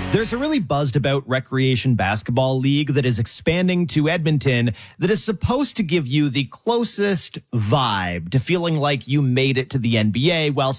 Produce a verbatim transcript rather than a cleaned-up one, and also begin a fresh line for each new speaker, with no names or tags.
There's a really buzzed about recreation basketball league that is expanding to Edmonton that is supposed to give you the closest vibe to feeling like you made it to the N B A while